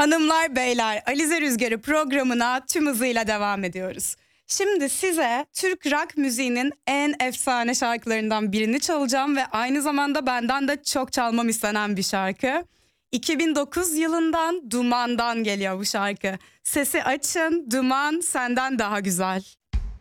Hanımlar, beyler, Alize Rüzgarı programına tüm hızıyla devam ediyoruz. Şimdi size Türk rock müziğinin en efsane şarkılarından birini çalacağım ve aynı zamanda benden de çok çalmam istenen bir şarkı. 2009 yılından Duman'dan geliyor bu şarkı. Sesi açın, Duman senden daha güzel.